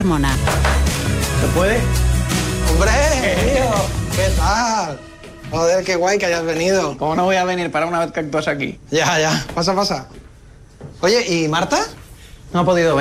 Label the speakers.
Speaker 1: Mona.
Speaker 2: ¿Se puede?
Speaker 3: ¡Hombre, tío! ¿Qué tal? Joder, qué guay que hayas venido.
Speaker 2: ¿Cómo no voy a venir para una vez que actúas aquí?
Speaker 3: Ya. Pasa. Oye, ¿y Marta?
Speaker 2: No ha podido venir.